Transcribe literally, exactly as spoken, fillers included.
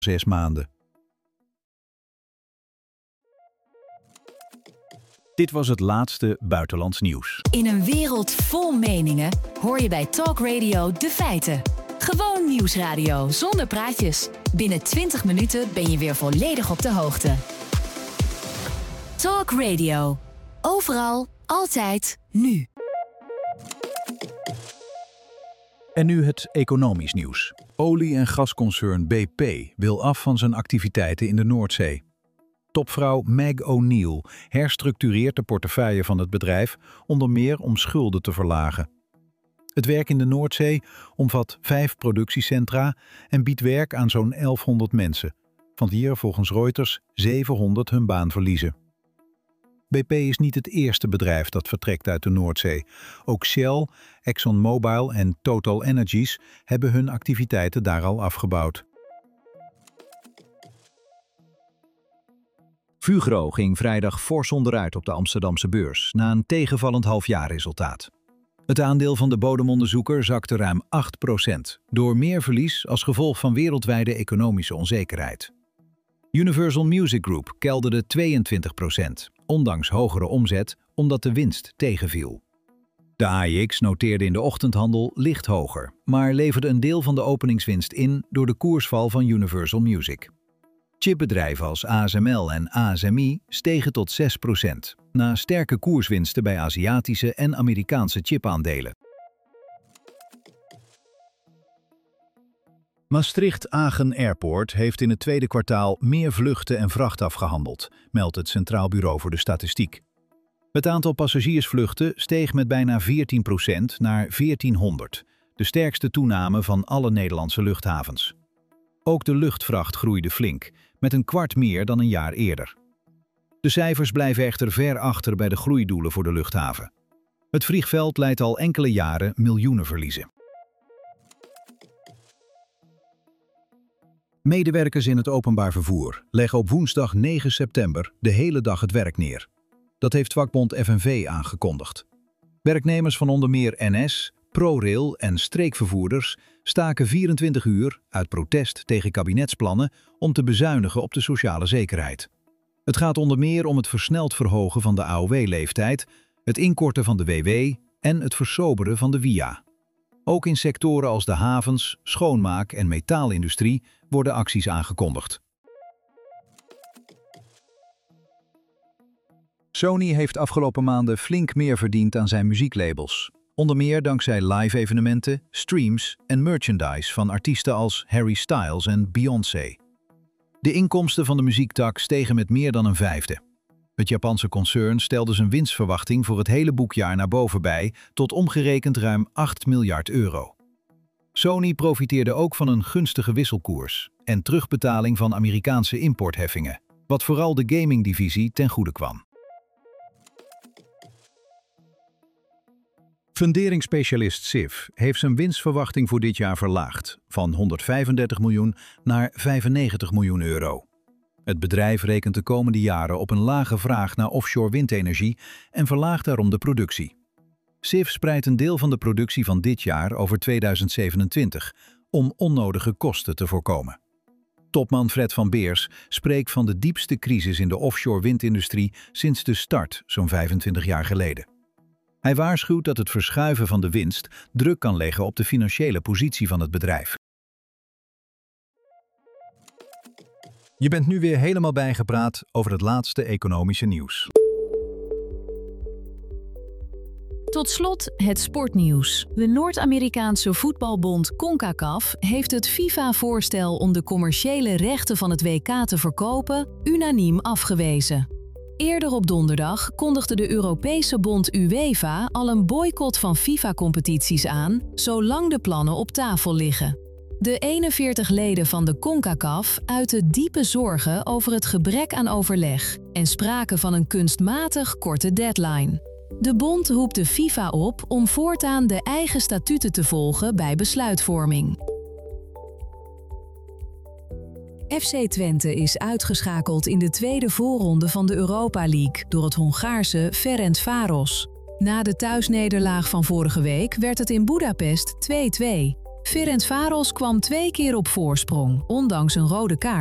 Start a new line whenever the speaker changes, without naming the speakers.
zes maanden. Dit was het laatste buitenlands nieuws.
In een wereld vol meningen hoor je bij Talk Radio de feiten. Gewoon nieuwsradio zonder praatjes. Binnen twintig minuten ben je weer volledig op de hoogte. Talk Radio. Overal, altijd, nu.
En nu het economisch nieuws. Olie- en gasconcern B P wil af van zijn activiteiten in de Noordzee. Topvrouw Meg O'Neill herstructureert de portefeuille van het bedrijf, onder meer om schulden te verlagen. Het werk in de Noordzee omvat vijf productiecentra en biedt werk aan zo'n elfhonderd mensen, van wie er volgens Reuters zevenhonderd hun baan verliezen. B P is niet het eerste bedrijf dat vertrekt uit de Noordzee. Ook Shell, ExxonMobil en Total Energies hebben hun activiteiten daar al afgebouwd.
Fugro ging vrijdag fors onderuit op de Amsterdamse beurs na een tegenvallend halfjaarresultaat. Het aandeel van de bodemonderzoeker zakte ruim acht procent, door meer verlies als gevolg van wereldwijde economische onzekerheid. Universal Music Group kelderde tweeëntwintig procent, ondanks hogere omzet, omdat de winst tegenviel. De A E X noteerde in de ochtendhandel licht hoger, maar leverde een deel van de openingswinst in door de koersval van Universal Music. Chipbedrijven als A S M L en A S M I stegen tot zes procent, na sterke koerswinsten bij Aziatische en Amerikaanse chipaandelen. Maastricht-Agen Airport heeft in het tweede kwartaal meer vluchten en vracht afgehandeld, meldt het Centraal Bureau voor de Statistiek. Het aantal passagiersvluchten steeg met bijna veertien procent naar veertienhonderd, de sterkste toename van alle Nederlandse luchthavens. Ook de luchtvracht groeide flink, met een kwart meer dan een jaar eerder. De cijfers blijven echter ver achter bij de groeidoelen voor de luchthaven. Het vliegveld leidt al enkele jaren miljoenen verliezen. Medewerkers in het openbaar vervoer leggen op woensdag negen september de hele dag het werk neer. Dat heeft vakbond F N V aangekondigd. Werknemers van onder meer N S, ProRail en streekvervoerders staken vierentwintig uur uit protest tegen kabinetsplannen om te bezuinigen op de sociale zekerheid. Het gaat onder meer om het versneld verhogen van de A O W-leeftijd, het inkorten van de W W en het versoberen van de W I A. Ook in sectoren als de havens, schoonmaak en metaalindustrie worden acties aangekondigd. Sony heeft afgelopen maanden flink meer verdiend aan zijn muzieklabels. Onder meer dankzij live-evenementen, streams en merchandise van artiesten als Harry Styles en Beyoncé. De inkomsten van de muziektak stegen met meer dan een vijfde. Het Japanse concern stelde zijn winstverwachting voor het hele boekjaar naar boven bij, tot omgerekend ruim acht miljard euro. Sony profiteerde ook van een gunstige wisselkoers en terugbetaling van Amerikaanse importheffingen, wat vooral de gamingdivisie ten goede kwam. Funderingsspecialist S I F heeft zijn winstverwachting voor dit jaar verlaagd, van honderdvijfendertig miljoen naar vijfennegentig miljoen euro. Het bedrijf rekent de komende jaren op een lage vraag naar offshore windenergie en verlaagt daarom de productie. S I F spreidt een deel van de productie van dit jaar over tweeduizend zevenentwintig, om onnodige kosten te voorkomen. Topman Fred van Beers spreekt van de diepste crisis in de offshore windindustrie sinds de start, zo'n vijfentwintig jaar geleden. Hij waarschuwt dat het verschuiven van de winst druk kan leggen op de financiële positie van het bedrijf. Je bent nu weer helemaal bijgepraat over het laatste economische nieuws.
Tot slot het sportnieuws. De Noord-Amerikaanse voetbalbond CONCACAF heeft het FIFA-voorstel om de commerciële rechten van het W K te verkopen unaniem afgewezen. Eerder op donderdag kondigde de Europese bond UEFA al een boycott van FIFA-competities aan, zolang de plannen op tafel liggen. De eenenveertig leden van de CONCACAF uiten diepe zorgen over het gebrek aan overleg en spraken van een kunstmatig korte deadline. De bond roept de FIFA op om voortaan de eigen statuten te volgen bij besluitvorming. F C Twente is uitgeschakeld in de tweede voorronde van de Europa League door het Hongaarse Ferencváros. Na de thuisnederlaag van vorige week werd het in Boedapest twee twee. Ferencváros kwam twee keer op voorsprong, ondanks een rode kaart.